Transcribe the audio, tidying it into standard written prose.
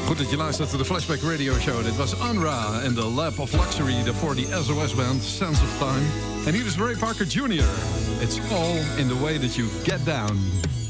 Goed dat je luistert naar de Flashback Radio Show. Dit was Unra en The Lab of Luxury voor de SOS band Sense of Time. En hier is Ray Parker Jr. It's all in the way that you get down.